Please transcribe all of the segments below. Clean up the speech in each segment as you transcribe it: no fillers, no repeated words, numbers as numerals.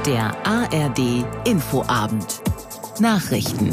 Der ARD Infoabend. Nachrichten.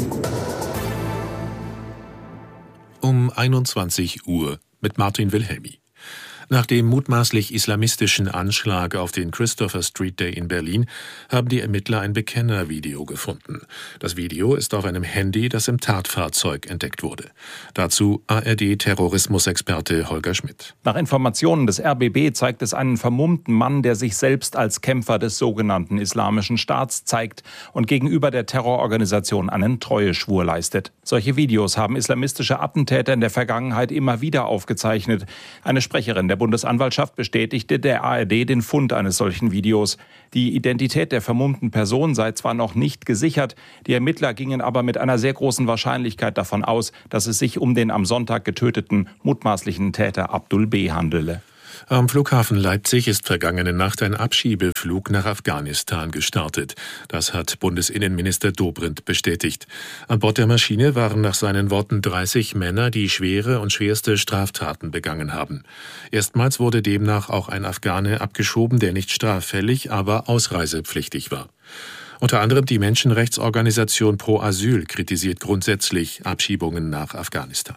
Um 21 Uhr mit Martin Wilhelmi. Nach dem mutmaßlich islamistischen Anschlag auf den Christopher Street Day in Berlin haben die Ermittler ein Bekennervideo gefunden. Das Video ist auf einem Handy, das im Tatfahrzeug entdeckt wurde. Dazu ARD-Terrorismusexperte Holger Schmidt. Nach Informationen des RBB zeigt es einen vermummten Mann, der sich selbst als Kämpfer des sogenannten Islamischen Staats zeigt und gegenüber der Terrororganisation einen Treueschwur leistet. Solche Videos haben islamistische Attentäter in der Vergangenheit immer wieder aufgezeichnet. Eine Sprecherin der Bundesanwaltschaft bestätigte der ARD den Fund eines solchen Videos. Die Identität der vermummten Person sei zwar noch nicht gesichert, die Ermittler gingen aber mit einer sehr großen Wahrscheinlichkeit davon aus, dass es sich um den am Sonntag getöteten mutmaßlichen Täter Abdul B. handele. Am Flughafen Leipzig ist vergangene Nacht ein Abschiebeflug nach Afghanistan gestartet. Das hat Bundesinnenminister Dobrindt bestätigt. An Bord der Maschine waren nach seinen Worten 30 Männer, die schwere und schwerste Straftaten begangen haben. Erstmals wurde demnach auch ein Afghane abgeschoben, der nicht straffällig, aber ausreisepflichtig war. Unter anderem die Menschenrechtsorganisation Pro Asyl kritisiert grundsätzlich Abschiebungen nach Afghanistan.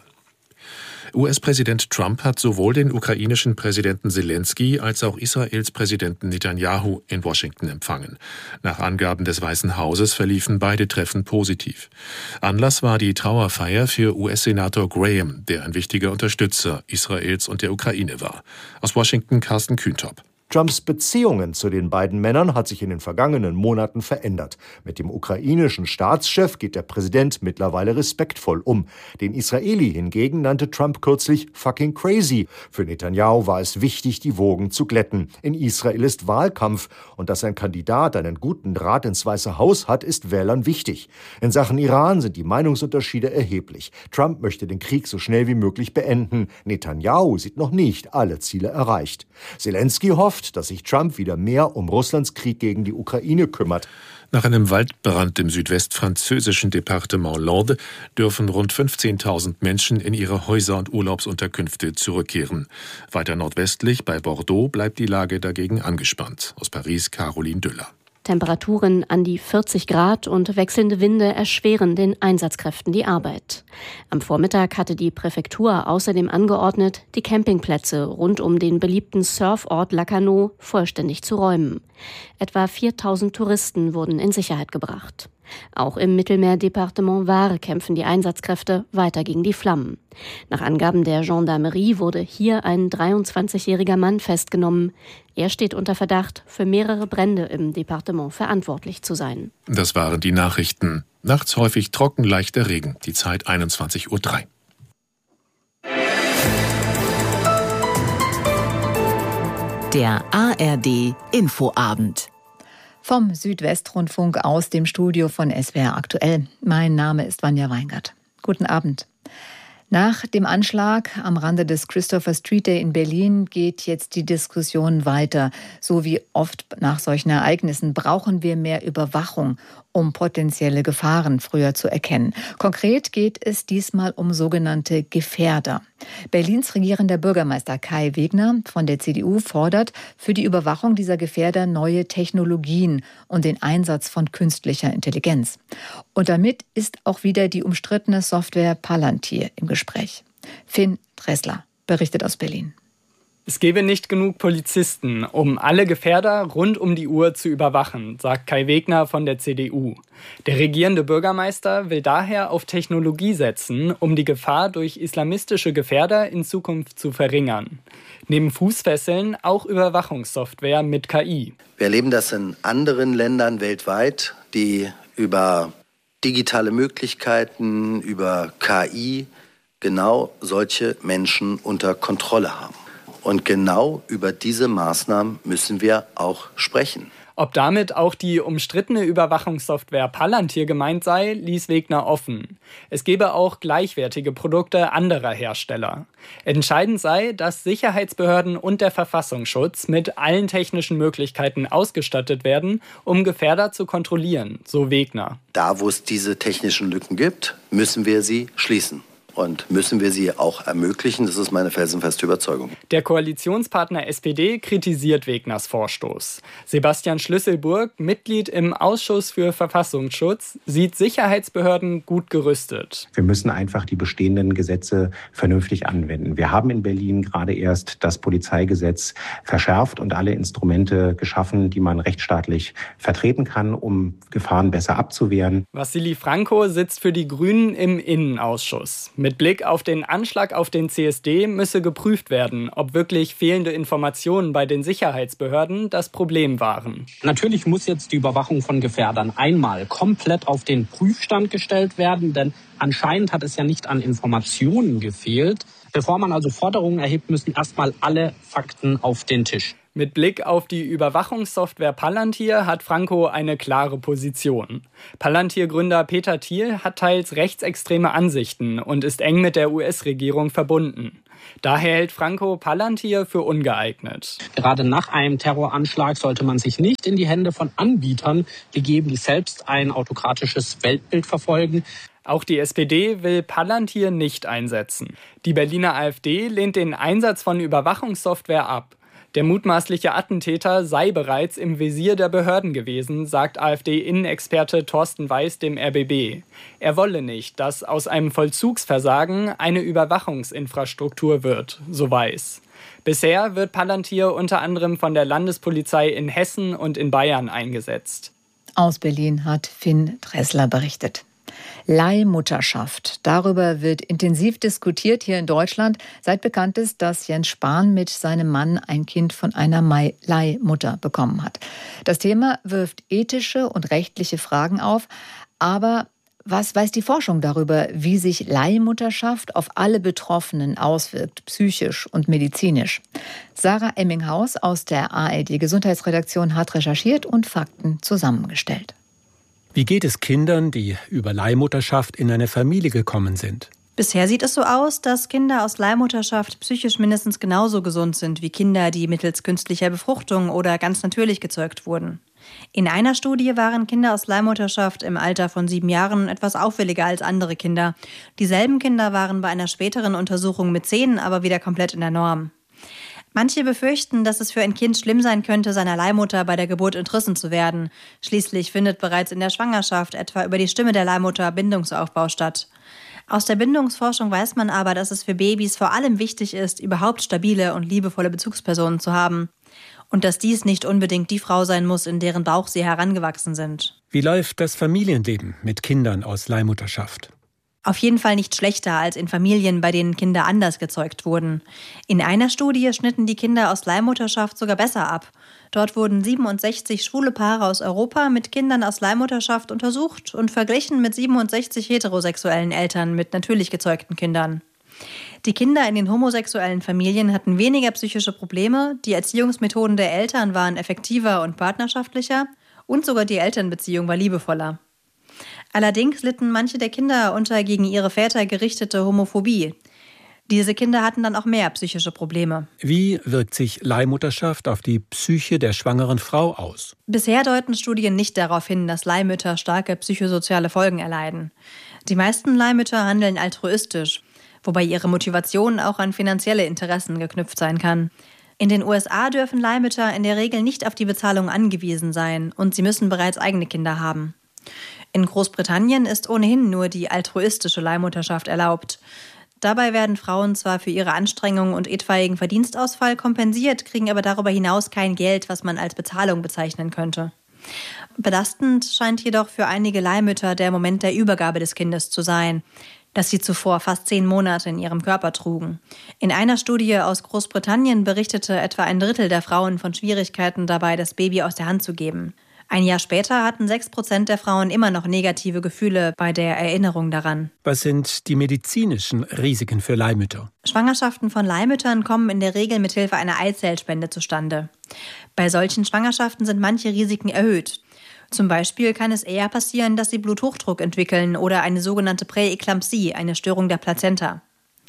US-Präsident Trump hat sowohl den ukrainischen Präsidenten Zelensky als auch Israels Präsidenten Netanyahu in Washington empfangen. Nach Angaben des Weißen Hauses verliefen beide Treffen positiv. Anlass war die Trauerfeier für US-Senator Graham, der ein wichtiger Unterstützer Israels und der Ukraine war. Aus Washington Carsten Kühntop. Trumps Beziehungen zu den beiden Männern hat sich in den vergangenen Monaten verändert. Mit dem ukrainischen Staatschef geht der Präsident mittlerweile respektvoll um. Den Israeli hingegen nannte Trump kürzlich fucking crazy. Für Netanyahu war es wichtig, die Wogen zu glätten. In Israel ist Wahlkampf und dass ein Kandidat einen guten Draht ins Weiße Haus hat, ist Wählern wichtig. In Sachen Iran sind die Meinungsunterschiede erheblich. Trump möchte den Krieg so schnell wie möglich beenden. Netanyahu sieht noch nicht alle Ziele erreicht. Zelensky hofft, dass sich Trump wieder mehr um Russlands Krieg gegen die Ukraine kümmert. Nach einem Waldbrand im südwestfranzösischen Departement L'Aude dürfen rund 15.000 Menschen in ihre Häuser und Urlaubsunterkünfte zurückkehren. Weiter nordwestlich bei Bordeaux bleibt die Lage dagegen angespannt. Aus Paris Caroline Düller. Temperaturen an die 40 Grad und wechselnde Winde erschweren den Einsatzkräften die Arbeit. Am Vormittag hatte die Präfektur außerdem angeordnet, die Campingplätze rund um den beliebten Surfort Lacanau vollständig zu räumen. Etwa 4.000 Touristen wurden in Sicherheit gebracht. Auch im Mittelmeerdepartement Var kämpfen die Einsatzkräfte weiter gegen die Flammen. Nach Angaben der Gendarmerie wurde hier ein 23-jähriger Mann festgenommen. Er steht unter Verdacht, für mehrere Brände im Departement verantwortlich zu sein. Das waren die Nachrichten. Nachts häufig trocken, leichter Regen. Die Zeit 21:03 Uhr. Der ARD Infoabend. Vom Südwestrundfunk aus dem Studio von SWR Aktuell. Mein Name ist Vanja Weingart. Guten Abend. Nach dem Anschlag am Rande des Christopher Street Day in Berlin geht jetzt die Diskussion weiter. So wie oft nach solchen Ereignissen brauchen wir mehr Überwachung, um potenzielle Gefahren früher zu erkennen. Konkret geht es diesmal um sogenannte Gefährder. Berlins regierender Bürgermeister Kai Wegner von der CDU fordert für die Überwachung dieser Gefährder neue Technologien und den Einsatz von künstlicher Intelligenz. Und damit ist auch wieder die umstrittene Software Palantir im Gespräch. Finn Dressler berichtet aus Berlin. Es gäbe nicht genug Polizisten, um alle Gefährder rund um die Uhr zu überwachen, sagt Kai Wegner von der CDU. Der regierende Bürgermeister will daher auf Technologie setzen, um die Gefahr durch islamistische Gefährder in Zukunft zu verringern. Neben Fußfesseln auch Überwachungssoftware mit KI. Wir erleben das in anderen Ländern weltweit, die über digitale Möglichkeiten, über KI genau solche Menschen unter Kontrolle haben. Und genau über diese Maßnahmen müssen wir auch sprechen. Ob damit auch die umstrittene Überwachungssoftware Palantir gemeint sei, ließ Wegner offen. Es gebe auch gleichwertige Produkte anderer Hersteller. Entscheidend sei, dass Sicherheitsbehörden und der Verfassungsschutz mit allen technischen Möglichkeiten ausgestattet werden, um Gefährder zu kontrollieren, so Wegner. Da, wo es diese technischen Lücken gibt, müssen wir sie schließen. und müssen wir sie auch ermöglichen. Das ist meine felsenfeste Überzeugung. Der Koalitionspartner SPD kritisiert Wegners Vorstoß. Sebastian Schlüsselburg, Mitglied im Ausschuss für Verfassungsschutz, sieht Sicherheitsbehörden gut gerüstet. Wir müssen einfach die bestehenden Gesetze vernünftig anwenden. Wir haben in Berlin gerade erst das Polizeigesetz verschärft und alle Instrumente geschaffen, die man rechtsstaatlich vertreten kann, um Gefahren besser abzuwehren. Wassili Franco sitzt für die Grünen im Innenausschuss. Mit Blick auf den Anschlag auf den CSD müsse geprüft werden, ob wirklich fehlende Informationen bei den Sicherheitsbehörden das Problem waren. Natürlich muss jetzt die Überwachung von Gefährdern einmal komplett auf den Prüfstand gestellt werden, denn anscheinend hat es ja nicht an Informationen gefehlt. Bevor man also Forderungen erhebt, müssen erstmal alle Fakten auf den Tisch. Mit Blick auf die Überwachungssoftware Palantir hat Franco eine klare Position. Palantir-Gründer Peter Thiel hat teils rechtsextreme Ansichten und ist eng mit der US-Regierung verbunden. Daher hält Franco Palantir für ungeeignet. Gerade nach einem Terroranschlag sollte man sich nicht in die Hände von Anbietern begeben, die selbst ein autokratisches Weltbild verfolgen. Auch die SPD will Palantir nicht einsetzen. Die Berliner AfD lehnt den Einsatz von Überwachungssoftware ab. Der mutmaßliche Attentäter sei bereits im Visier der Behörden gewesen, sagt AfD-Innenexperte Thorsten Weiß dem RBB. Er wolle nicht, dass aus einem Vollzugsversagen eine Überwachungsinfrastruktur wird, so Weiß. Bisher wird Palantir unter anderem von der Landespolizei in Hessen und in Bayern eingesetzt. Aus Berlin hat Finn Dressler berichtet. Leihmutterschaft. Darüber wird intensiv diskutiert hier in Deutschland, seit bekannt ist, dass Jens Spahn mit seinem Mann ein Kind von einer Leihmutter bekommen hat. Das Thema wirft ethische und rechtliche Fragen auf. Aber was weiß die Forschung darüber, wie sich Leihmutterschaft auf alle Betroffenen auswirkt, psychisch und medizinisch? Sarah Emminghaus aus der ARD-Gesundheitsredaktion hat recherchiert und Fakten zusammengestellt. Wie geht es Kindern, die über Leihmutterschaft in eine Familie gekommen sind? Bisher sieht es so aus, dass Kinder aus Leihmutterschaft psychisch mindestens genauso gesund sind wie Kinder, die mittels künstlicher Befruchtung oder ganz natürlich gezeugt wurden. In einer Studie waren Kinder aus Leihmutterschaft im Alter von 7 Jahren etwas auffälliger als andere Kinder. Dieselben Kinder waren bei einer späteren Untersuchung mit 10 aber wieder komplett in der Norm. Manche befürchten, dass es für ein Kind schlimm sein könnte, seiner Leihmutter bei der Geburt entrissen zu werden. Schließlich findet bereits in der Schwangerschaft etwa über die Stimme der Leihmutter Bindungsaufbau statt. Aus der Bindungsforschung weiß man aber, dass es für Babys vor allem wichtig ist, überhaupt stabile und liebevolle Bezugspersonen zu haben. Und dass dies nicht unbedingt die Frau sein muss, in deren Bauch sie herangewachsen sind. Wie läuft das Familienleben mit Kindern aus Leihmutterschaft? Auf jeden Fall nicht schlechter als in Familien, bei denen Kinder anders gezeugt wurden. In einer Studie schnitten die Kinder aus Leihmutterschaft sogar besser ab. Dort wurden 67 schwule Paare aus Europa mit Kindern aus Leihmutterschaft untersucht und verglichen mit 67 heterosexuellen Eltern mit natürlich gezeugten Kindern. Die Kinder in den homosexuellen Familien hatten weniger psychische Probleme, die Erziehungsmethoden der Eltern waren effektiver und partnerschaftlicher und sogar die Elternbeziehung war liebevoller. Allerdings litten manche der Kinder unter gegen ihre Väter gerichtete Homophobie. Diese Kinder hatten dann auch mehr psychische Probleme. Wie wirkt sich Leihmutterschaft auf die Psyche der schwangeren Frau aus? Bisher deuten Studien nicht darauf hin, dass Leihmütter starke psychosoziale Folgen erleiden. Die meisten Leihmütter handeln altruistisch, wobei ihre Motivation auch an finanzielle Interessen geknüpft sein kann. In den USA dürfen Leihmütter in der Regel nicht auf die Bezahlung angewiesen sein und sie müssen bereits eigene Kinder haben. In Großbritannien ist ohnehin nur die altruistische Leihmutterschaft erlaubt. Dabei werden Frauen zwar für ihre Anstrengungen und etwaigen Verdienstausfall kompensiert, kriegen aber darüber hinaus kein Geld, was man als Bezahlung bezeichnen könnte. Belastend scheint jedoch für einige Leihmütter der Moment der Übergabe des Kindes zu sein, das sie zuvor fast 10 Monate in ihrem Körper trugen. In einer Studie aus Großbritannien berichtete etwa ein Drittel der Frauen von Schwierigkeiten dabei, das Baby aus der Hand zu geben. Ein Jahr später hatten 6% der Frauen immer noch negative Gefühle bei der Erinnerung daran. Was sind die medizinischen Risiken für Leihmütter? Schwangerschaften von Leihmüttern kommen in der Regel mithilfe einer Eizellspende zustande. Bei solchen Schwangerschaften sind manche Risiken erhöht. Zum Beispiel kann es eher passieren, dass sie Bluthochdruck entwickeln oder eine sogenannte Präeklampsie, eine Störung der Plazenta.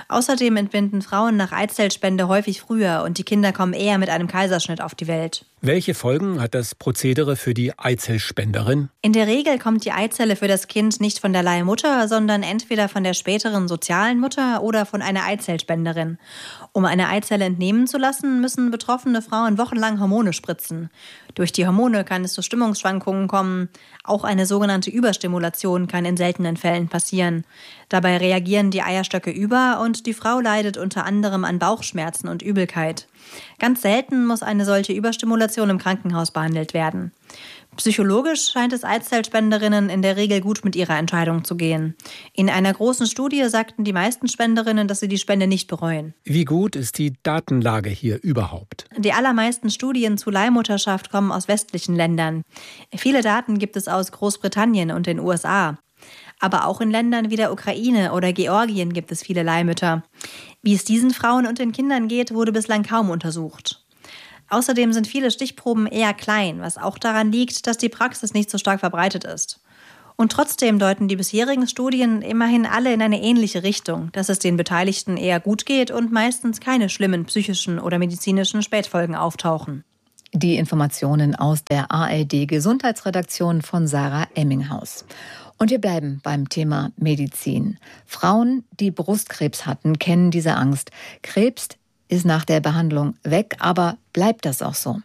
Außerdem entbinden Frauen nach Eizellspende häufig früher und die Kinder kommen eher mit einem Kaiserschnitt auf die Welt. Welche Folgen hat das Prozedere für die Eizellspenderin? In der Regel kommt die Eizelle für das Kind nicht von der Leihmutter, sondern entweder von der späteren sozialen Mutter oder von einer Eizellspenderin. Um eine Eizelle entnehmen zu lassen, müssen betroffene Frauen wochenlang Hormone spritzen. Durch die Hormone kann es zu Stimmungsschwankungen kommen. Auch eine sogenannte Überstimulation kann in seltenen Fällen passieren. Dabei reagieren die Eierstöcke über und die Frau leidet unter anderem an Bauchschmerzen und Übelkeit. Ganz selten muss eine solche Überstimulation im Krankenhaus behandelt werden. Psychologisch scheint es Eizellspenderinnen in der Regel gut mit ihrer Entscheidung zu gehen. In einer großen Studie sagten die meisten Spenderinnen, dass sie die Spende nicht bereuen. Wie gut ist die Datenlage hier überhaupt? Die allermeisten Studien zu Leihmutterschaft kommen aus westlichen Ländern. Viele Daten gibt es aus Großbritannien und den USA. Aber auch in Ländern wie der Ukraine oder Georgien gibt es viele Leihmütter. Wie es diesen Frauen und den Kindern geht, wurde bislang kaum untersucht. Außerdem sind viele Stichproben eher klein, was auch daran liegt, dass die Praxis nicht so stark verbreitet ist. Und trotzdem deuten die bisherigen Studien immerhin alle in eine ähnliche Richtung, dass es den Beteiligten eher gut geht und meistens keine schlimmen psychischen oder medizinischen Spätfolgen auftauchen. Die Informationen aus der ARD-Gesundheitsredaktion von Sarah Emminghaus. Und wir bleiben beim Thema Medizin. Frauen, die Brustkrebs hatten, kennen diese Angst. Krebs ist nach der Behandlung weg, aber bleibt das auch so?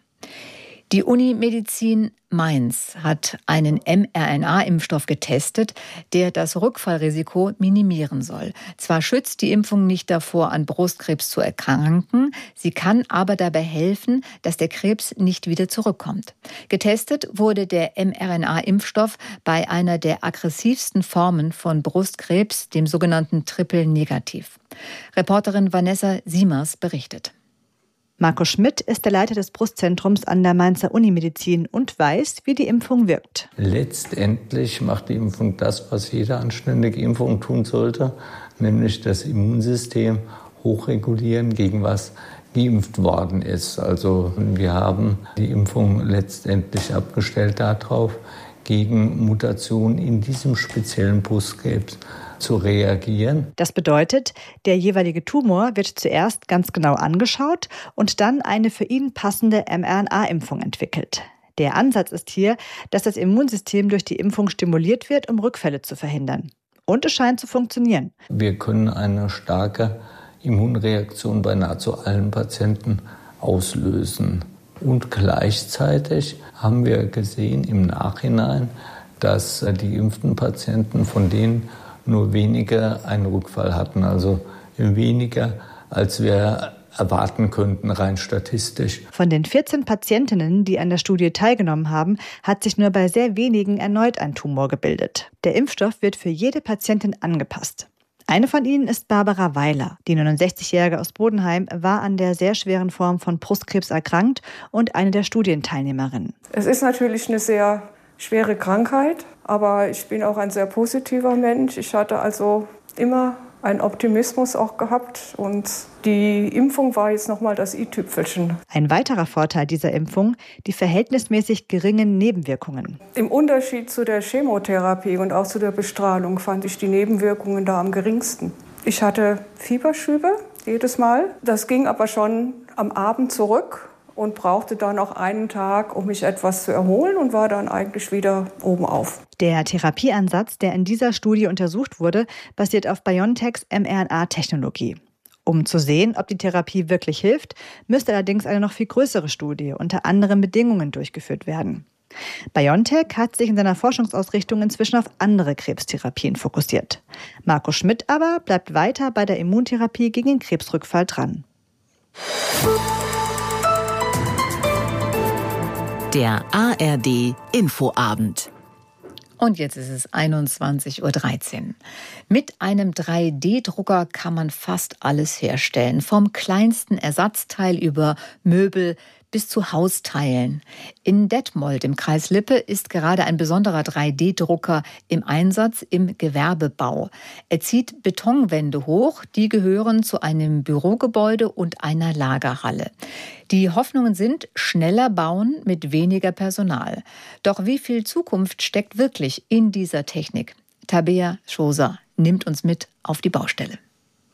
Die Uni Medizin Mainz hat einen mRNA-Impfstoff getestet, der das Rückfallrisiko minimieren soll. Zwar schützt die Impfung nicht davor, an Brustkrebs zu erkranken, sie kann aber dabei helfen, dass der Krebs nicht wieder zurückkommt. Getestet wurde der mRNA-Impfstoff bei einer der aggressivsten Formen von Brustkrebs, dem sogenannten Triple-Negativ. Reporterin Vanessa Siemers berichtet. Marco Schmidt ist der Leiter des Brustzentrums an der Mainzer Unimedizin und weiß, wie die Impfung wirkt. Letztendlich macht die Impfung das, was jede anständige Impfung tun sollte, nämlich das Immunsystem hochregulieren, gegen was geimpft worden ist. Also wir haben die Impfung letztendlich abgestellt darauf, gegen Mutationen in diesem speziellen Brustkrebs zu reagieren. Das bedeutet, der jeweilige Tumor wird zuerst ganz genau angeschaut und dann eine für ihn passende mRNA-Impfung entwickelt. Der Ansatz ist hier, dass das Immunsystem durch die Impfung stimuliert wird, um Rückfälle zu verhindern. Und es scheint zu funktionieren. Wir können eine starke Immunreaktion bei nahezu allen Patienten auslösen. Und gleichzeitig haben wir gesehen im Nachhinein, dass die geimpften Patienten, von denen nur wenige einen Rückfall hatten, also weniger, als wir erwarten könnten, rein statistisch. Von den 14 Patientinnen, die an der Studie teilgenommen haben, hat sich nur bei sehr wenigen erneut ein Tumor gebildet. Der Impfstoff wird für jede Patientin angepasst. Eine von ihnen ist Barbara Weiler. Die 69-Jährige aus Bodenheim war an der sehr schweren Form von Brustkrebs erkrankt und eine der Studienteilnehmerinnen. Es ist natürlich eine sehr schwere Krankheit, aber ich bin auch ein sehr positiver Mensch. Ich hatte also immer einen Optimismus auch gehabt und die Impfung war jetzt nochmal das i-Tüpfelchen. Ein weiterer Vorteil dieser Impfung, die verhältnismäßig geringen Nebenwirkungen. Im Unterschied zu der Chemotherapie und auch zu der Bestrahlung fand ich die Nebenwirkungen da am geringsten. Ich hatte Fieberschübe jedes Mal, das ging aber schon am Abend zurück und brauchte dann noch einen Tag, um mich etwas zu erholen und war dann eigentlich wieder oben auf. Der Therapieansatz, der in dieser Studie untersucht wurde, basiert auf BioNTechs mRNA-Technologie. Um zu sehen, ob die Therapie wirklich hilft, müsste allerdings eine noch viel größere Studie unter anderen Bedingungen durchgeführt werden. BioNTech hat sich in seiner Forschungsausrichtung inzwischen auf andere Krebstherapien fokussiert. Marco Schmidt aber bleibt weiter bei der Immuntherapie gegen den Krebsrückfall dran. Der ARD Infoabend. Und jetzt ist es 21:13 Uhr. Mit einem 3D-Drucker kann man fast alles herstellen. Vom kleinsten Ersatzteil über Möbel bis zu Hausteilen. In Detmold im Kreis Lippe ist gerade ein besonderer 3D-Drucker im Einsatz im Gewerbebau. Er zieht Betonwände hoch, die gehören zu einem Bürogebäude und einer Lagerhalle. Die Hoffnungen sind, schneller bauen mit weniger Personal. Doch wie viel Zukunft steckt wirklich in dieser Technik? Tabea Schoser nimmt uns mit auf die Baustelle.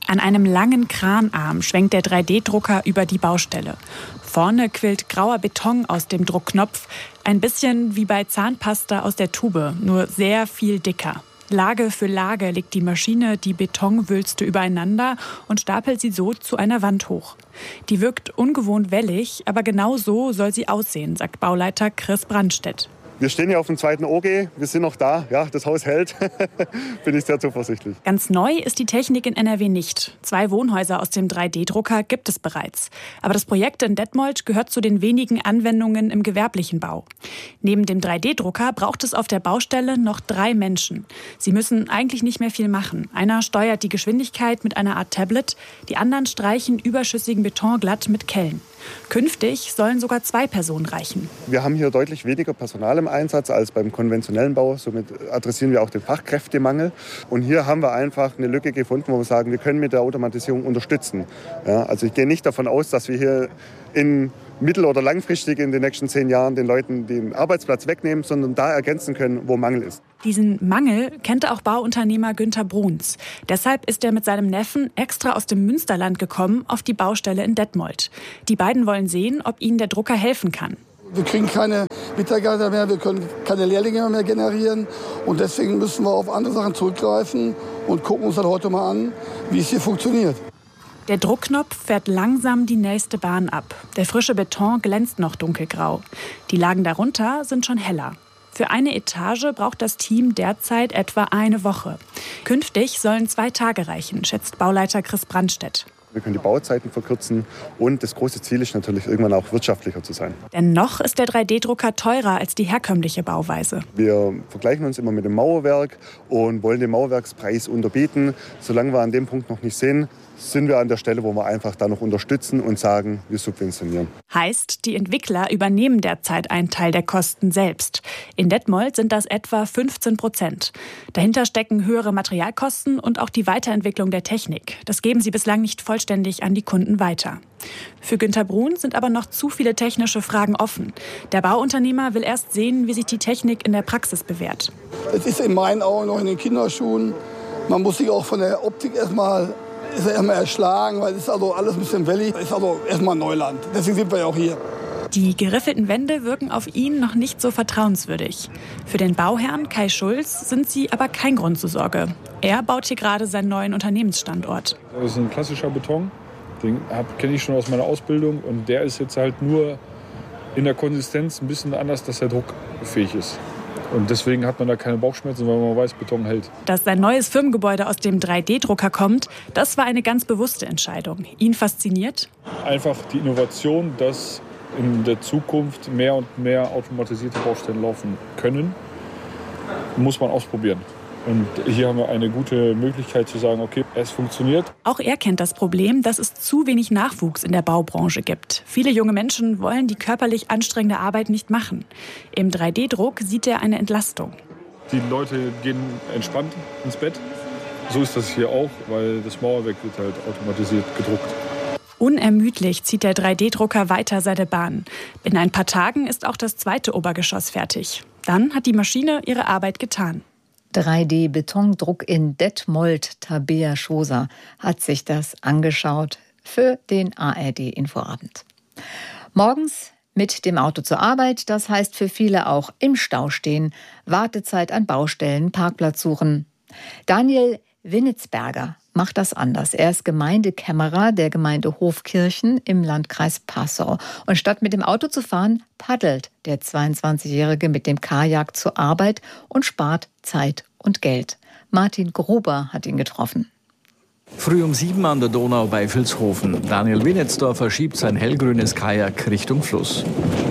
An einem langen Kranarm schwenkt der 3D-Drucker über die Baustelle. Vorne quillt grauer Beton aus dem Druckknopf. Ein bisschen wie bei Zahnpasta aus der Tube, nur sehr viel dicker. Lage für Lage legt die Maschine die Betonwülste übereinander und stapelt sie so zu einer Wand hoch. Die wirkt ungewohnt wellig, aber genau so soll sie aussehen, sagt Bauleiter Chris Brandstedt. Wir stehen ja auf dem zweiten OG, wir sind noch da, ja, das Haus hält, bin ich sehr zuversichtlich. Ganz neu ist die Technik in NRW nicht. 2 Wohnhäuser aus dem 3D-Drucker gibt es bereits. Aber das Projekt in Detmold gehört zu den wenigen Anwendungen im gewerblichen Bau. Neben dem 3D-Drucker braucht es auf der Baustelle noch 3 Menschen. Sie müssen eigentlich nicht mehr viel machen. Einer steuert die Geschwindigkeit mit einer Art Tablet, die anderen streichen überschüssigen Beton glatt mit Kellen. Künftig sollen sogar 2 Personen reichen. Wir haben hier deutlich weniger Personal im Einsatz als beim konventionellen Bau. Somit adressieren wir auch den Fachkräftemangel. Und hier haben wir einfach eine Lücke gefunden, wo wir sagen, wir können mit der Automatisierung unterstützen. Ja, also ich gehe nicht davon aus, dass wir hier in mittel- oder langfristig in den nächsten 10 Jahren den Leuten den Arbeitsplatz wegnehmen, sondern da ergänzen können, wo Mangel ist. Diesen Mangel kennt auch Bauunternehmer Günter Bruns. Deshalb ist er mit seinem Neffen extra aus dem Münsterland gekommen auf die Baustelle in Detmold. Die beiden wollen sehen, ob ihnen der Drucker helfen kann. Wir kriegen keine Mitarbeiter mehr, wir können keine Lehrlinge mehr generieren. Und deswegen müssen wir auf andere Sachen zurückgreifen und gucken uns dann heute mal an, wie es hier funktioniert. Der Druckknopf fährt langsam die nächste Bahn ab. Der frische Beton glänzt noch dunkelgrau. Die Lagen darunter sind schon heller. Für eine Etage braucht das Team derzeit etwa eine Woche. Künftig sollen 2 Tage reichen, schätzt Bauleiter Chris Brandstedt. Wir können die Bauzeiten verkürzen und das große Ziel ist natürlich, irgendwann auch wirtschaftlicher zu sein. Denn noch ist der 3D-Drucker teurer als die herkömmliche Bauweise. Wir vergleichen uns immer mit dem Mauerwerk und wollen den Mauerwerkspreis unterbieten. Solange wir an dem Punkt noch nicht sind wir an der Stelle, wo wir einfach da noch unterstützen und sagen, wir subventionieren. Heißt, die Entwickler übernehmen derzeit einen Teil der Kosten selbst. In Detmold sind das etwa 15%. Dahinter stecken höhere Materialkosten und auch die Weiterentwicklung der Technik. Das geben sie bislang nicht vollständig an die Kunden weiter. Für Günter Bruns sind aber noch zu viele technische Fragen offen. Der Bauunternehmer will erst sehen, wie sich die Technik in der Praxis bewährt. Es ist in meinen Augen noch in den Kinderschuhen. Man muss sich auch von der Optik erstmal erschlagen, weil es ist also alles ein bisschen wellig. Es ist also erstmal Neuland. Deswegen sind wir ja auch hier. Die geriffelten Wände wirken auf ihn noch nicht so vertrauenswürdig. Für den Bauherrn Kai Schulz sind sie aber kein Grund zur Sorge. Er baut hier gerade seinen neuen Unternehmensstandort. Das ist ein klassischer Beton. Den kenne ich schon aus meiner Ausbildung. Und der ist jetzt halt nur in der Konsistenz ein bisschen anders, dass er druckfähig ist. Und deswegen hat man da keine Bauchschmerzen, weil man weiß, Beton hält. Dass sein neues Firmengebäude aus dem 3D-Drucker kommt, das war eine ganz bewusste Entscheidung. Ihn fasziniert? Einfach die Innovation, dass in der Zukunft mehr und mehr automatisierte Baustellen laufen können, muss man ausprobieren. Und hier haben wir eine gute Möglichkeit zu sagen, okay, es funktioniert. Auch er kennt das Problem, dass es zu wenig Nachwuchs in der Baubranche gibt. Viele junge Menschen wollen die körperlich anstrengende Arbeit nicht machen. Im 3D-Druck sieht er eine Entlastung. Die Leute gehen entspannt ins Bett. So ist das hier auch, weil das Mauerwerk wird halt automatisiert gedruckt. Unermüdlich zieht der 3D-Drucker weiter seine Bahn. In ein paar Tagen ist auch das 2. Obergeschoss fertig. Dann hat die Maschine ihre Arbeit getan. 3D-Betondruck in Detmold. Tabea Schoser hat sich das angeschaut für den ARD-Infoabend. Morgens mit dem Auto zur Arbeit, das heißt für viele auch im Stau stehen, Wartezeit an Baustellen, Parkplatz suchen. Daniel Winnitzberger macht das anders. Er ist Gemeindekämmerer der Gemeinde Hofkirchen im Landkreis Passau. Und statt mit dem Auto zu fahren, paddelt der 22-Jährige mit dem Kajak zur Arbeit und spart Zeit und Geld. Martin Gruber hat ihn getroffen. Früh um 7 an der Donau bei Vilshofen. Daniel Winitzdorfer schiebt sein hellgrünes Kajak Richtung Fluss.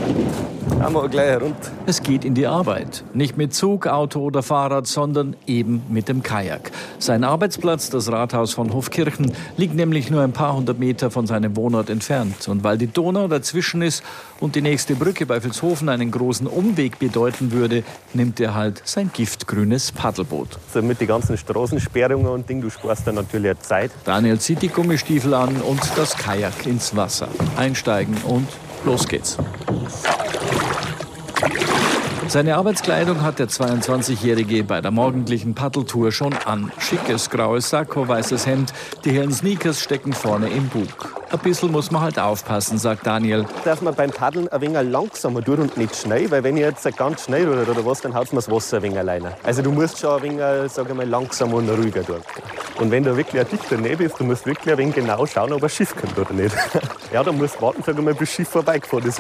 Einmal gleich herunter. Es geht in die Arbeit. Nicht mit Zug, Auto oder Fahrrad, sondern eben mit dem Kajak. Sein Arbeitsplatz, das Rathaus von Hofkirchen, liegt nämlich nur ein paar hundert Meter von seinem Wohnort entfernt. Und weil die Donau dazwischen ist und die nächste Brücke bei Vilshofen einen großen Umweg bedeuten würde, nimmt er halt sein giftgrünes Paddelboot. Also mit den ganzen Straßensperrungen und Ding, du sparst dann natürlich Zeit. Daniel zieht die Gummistiefel an und das Kajak ins Wasser. Einsteigen und los geht's. Seine Arbeitskleidung hat der 22-Jährige bei der morgendlichen Paddeltour schon an. Schickes graues Sakko, weißes Hemd, die hellen Sneakers stecken vorne im Bug. Ein bisschen muss man halt aufpassen, sagt Daniel. Dass man beim Paddeln ein wenig langsamer tut und nicht schnell, weil wenn ich jetzt ganz schnell rudert oder was, dann haut man das Wasser ein wenig alleine. Also du musst schon ein wenig, sag ich mal, langsam und ruhiger tun. Und wenn du wirklich ein dichter Nebel ist, du musst wirklich ein wenig genau schauen, ob ein Schiff kommt oder nicht. Ja, dann musst du warten, sag ich mal, bis das Schiff vorbeigefahren ist.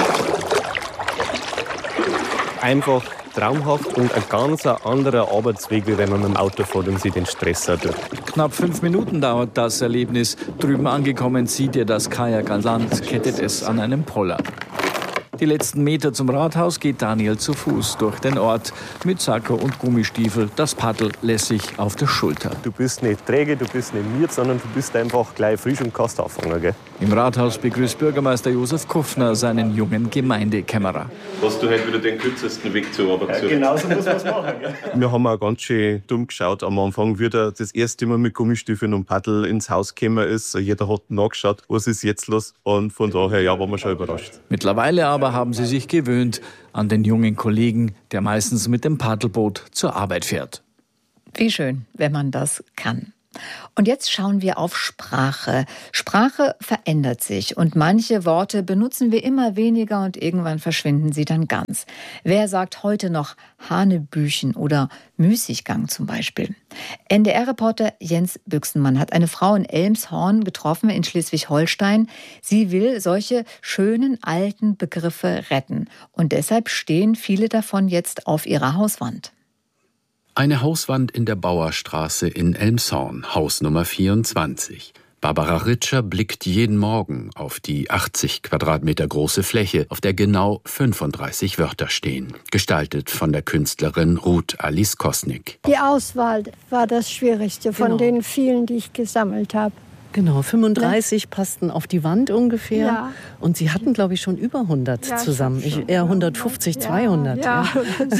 Einfach traumhaft und ein ganz anderer Arbeitsweg, wie wenn man mit dem Auto fährt und sich den Stress hat. Knapp 5 Minuten dauert das Erlebnis. Drüben angekommen zieht ihr das Kajak an Land, kettet es an einem Poller. Die letzten Meter zum Rathaus geht Daniel zu Fuß durch den Ort. Mit Sakko und Gummistiefel, das Paddel lässig auf der Schulter. Du bist nicht träge, du bist nicht miert, sondern du bist einfach gleich frisch und kannst anfangen. Gell? Im Rathaus begrüßt Bürgermeister Josef Kuffner seinen jungen Gemeindekämmerer. Hast du heute wieder den kürzesten Weg zur Arbeit gesucht? Ja, genau so muss man es machen. Gell? Wir haben auch ganz schön dumm geschaut am Anfang, wie das erste Mal mit Gummistiefeln und Paddel ins Haus gekommen ist. Jeder hat nachgeschaut, was ist jetzt los. Und von daher ja, waren wir schon überrascht. Mittlerweile aber haben sie sich gewöhnt an den jungen Kollegen, der meistens mit dem Paddelboot zur Arbeit fährt. Wie schön, wenn man das kann. Und jetzt schauen wir auf Sprache. Sprache verändert sich und manche Worte benutzen wir immer weniger und irgendwann verschwinden sie dann ganz. Wer sagt heute noch Hanebüchen oder Müßiggang zum Beispiel? NDR-Reporter Jens Büchsenmann hat eine Frau in Elmshorn getroffen in Schleswig-Holstein. Sie will solche schönen alten Begriffe retten und deshalb stehen viele davon jetzt auf ihrer Hauswand. Eine Hauswand in der Bauerstraße in Elmshorn, Haus Nummer 24. Barbara Ritscher blickt jeden Morgen auf die 80 Quadratmeter große Fläche, auf der genau 35 Wörter stehen, gestaltet von der Künstlerin Ruth Alice Kosnick. Die Auswahl war das Schwierigste von den vielen, die ich gesammelt habe. Genau, 35 passten auf die Wand ungefähr. Ja. Und Sie hatten, glaube ich, schon über 100 zusammen. Eher 150, 200. Ja.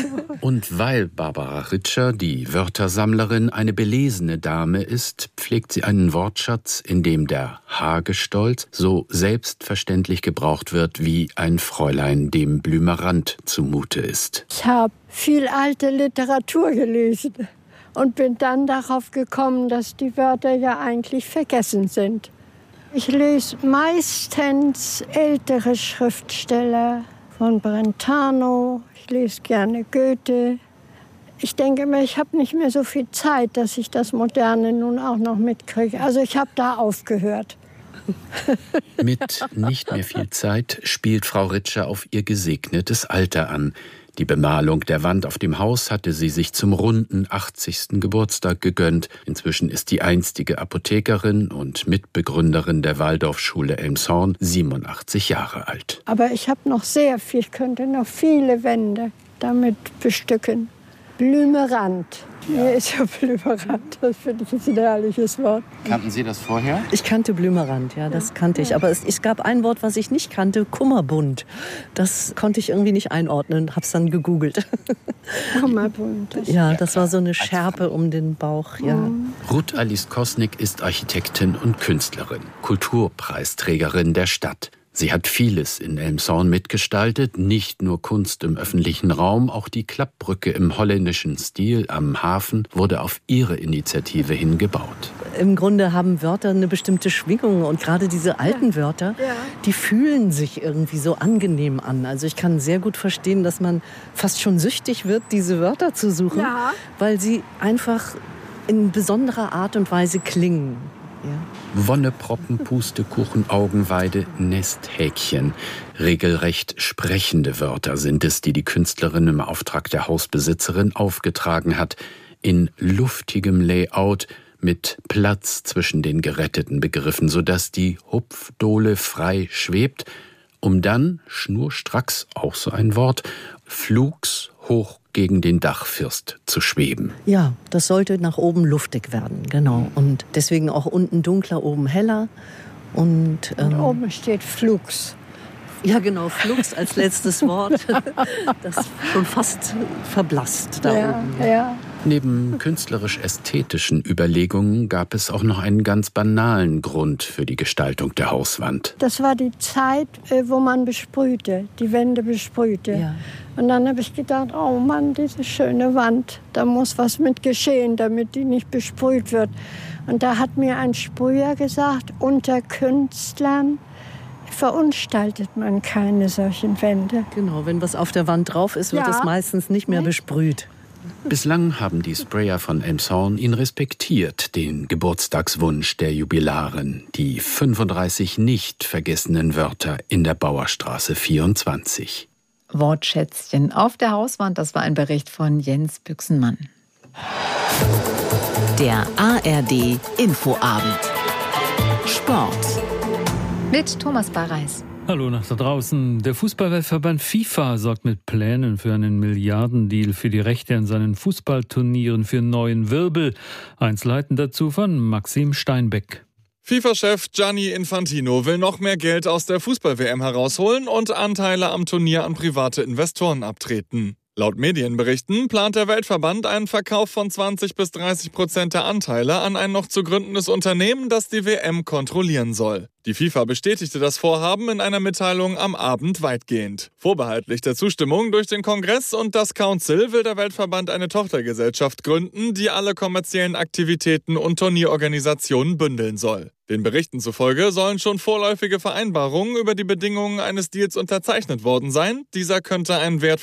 Und weil Barbara Ritscher, die Wörtersammlerin, eine belesene Dame ist, pflegt sie einen Wortschatz, in dem der Hagestolz so selbstverständlich gebraucht wird, wie ein Fräulein, dem Blümerand zumute ist. Ich habe viel alte Literatur gelesen. Und bin dann darauf gekommen, dass die Wörter ja eigentlich vergessen sind. Ich lese meistens ältere Schriftsteller von Brentano. Ich lese gerne Goethe. Ich denke mir, ich habe nicht mehr so viel Zeit, dass ich das Moderne nun auch noch mitkriege. Also ich habe da aufgehört. Mit nicht mehr viel Zeit spielt Frau Ritscher auf ihr gesegnetes Alter an. Die Bemalung der Wand auf dem Haus hatte sie sich zum runden 80. Geburtstag gegönnt. Inzwischen ist die einstige Apothekerin und Mitbegründerin der Waldorfschule Elmshorn 87 Jahre alt. Aber ich habe noch sehr viel, ich könnte noch viele Wände damit bestücken. Blümerand. Mir ist ja Blümerand, das finde ich jetzt ein herrliches Wort. Kannten Sie das vorher? Ich kannte Blümerand, ja, das kannte ich. Aber es gab ein Wort, was ich nicht kannte, Kummerbund. Das konnte ich irgendwie nicht einordnen, habe es dann gegoogelt. Kummerbund. Ja, das war so eine Schärpe um den Bauch, ja. Ruth Alice Kosnick ist Architektin und Künstlerin, Kulturpreisträgerin der Stadt. Sie hat vieles in Elmshorn mitgestaltet, nicht nur Kunst im öffentlichen Raum, auch die Klappbrücke im holländischen Stil am Hafen wurde auf ihre Initiative hin gebaut. Im Grunde haben Wörter eine bestimmte Schwingung und gerade diese alten Wörter, die fühlen sich irgendwie so angenehm an. Also ich kann sehr gut verstehen, dass man fast schon süchtig wird, diese Wörter zu suchen, weil sie einfach in besonderer Art und Weise klingen. Ja. Wonneproppen, Pustekuchen, Augenweide, Nesthäkchen. Regelrecht sprechende Wörter sind es, die die Künstlerin im Auftrag der Hausbesitzerin aufgetragen hat. In luftigem Layout mit Platz zwischen den geretteten Begriffen, sodass die Hupfdohle frei schwebt, um dann, schnurstracks, auch so ein Wort, flugs hoch gegen den Dachfirst zu schweben. Ja, das sollte nach oben luftig werden, genau. Und deswegen auch unten dunkler, oben heller. Und oben steht Flugs. Ja, genau, Flugs als letztes Wort. Das schon fast verblasst da oben. Ja. Neben künstlerisch-ästhetischen Überlegungen gab es auch noch einen ganz banalen Grund für die Gestaltung der Hauswand. Das war die Zeit, wo man besprühte, die Wände besprühte. Ja. Und dann habe ich gedacht, oh Mann, diese schöne Wand, da muss was mit geschehen, damit die nicht besprüht wird. Und da hat mir ein Sprüher gesagt, unter Künstlern verunstaltet man keine solchen Wände. Genau, wenn was auf der Wand drauf ist, wird es meistens nicht mehr besprüht. Bislang haben die Sprayer von Elmshorn ihn respektiert, den Geburtstagswunsch der Jubilarin, die 35 nicht vergessenen Wörter in der Bauerstraße 24. Wortschätzchen auf der Hauswand, das war ein Bericht von Jens Büchsenmann. Der ARD Infoabend. Sport. Mit Thomas Barreis. Hallo nach da draußen. Der Fußballweltverband FIFA sorgt mit Plänen für einen Milliardendeal für die Rechte an seinen Fußballturnieren für neuen Wirbel. Einzelheiten dazu von Maxim Steinbeck. FIFA-Chef Gianni Infantino will noch mehr Geld aus der Fußball-WM herausholen und Anteile am Turnier an private Investoren abtreten. Laut Medienberichten plant der Weltverband einen Verkauf von 20-30% der Anteile an ein noch zu gründendes Unternehmen, das die WM kontrollieren soll. Die FIFA bestätigte das Vorhaben in einer Mitteilung am Abend weitgehend. Vorbehaltlich der Zustimmung durch den Kongress und das Council will der Weltverband eine Tochtergesellschaft gründen, die alle kommerziellen Aktivitäten und Turnierorganisationen bündeln soll. Den Berichten zufolge sollen schon vorläufige Vereinbarungen über die Bedingungen eines Deals unterzeichnet worden sein. Dieser könnte einen Wert